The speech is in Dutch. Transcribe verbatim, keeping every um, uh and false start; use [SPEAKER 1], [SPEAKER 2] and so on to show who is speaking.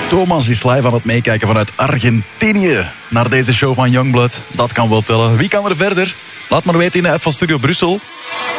[SPEAKER 1] Thomas is live aan het meekijken vanuit Argentinië naar deze show van Youngblood. Dat kan wel tellen. Wie kan er verder? Laat maar weten in de app van Studio Brussel.